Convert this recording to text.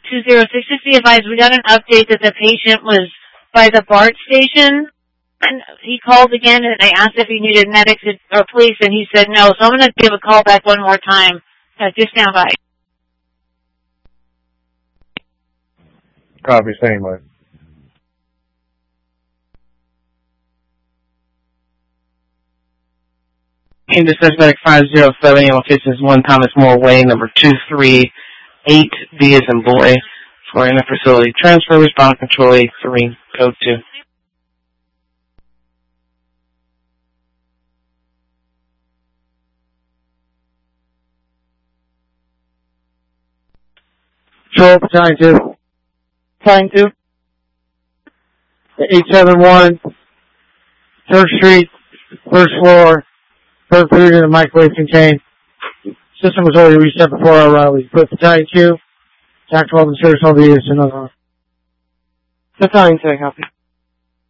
206, just be advised, we got an update that the patient was by the BART station, and he called again, and I asked if he needed medics or police, and he said no, so I'm going to give a call back one more time. Just stand by. Copy, same way. Into suspect 507, animal faces 1 Thomas More Way, number 238B as in boy, for inter-facility transfer, respond control 83, code 2. Control, battalion 2. Battalion 2. 871, 3rd Street, 1st floor, 3rd food in the microwave contained. System was already reset before our rally. Put battalion 2, tactical and service on the units, another one. Battalion 2, copy.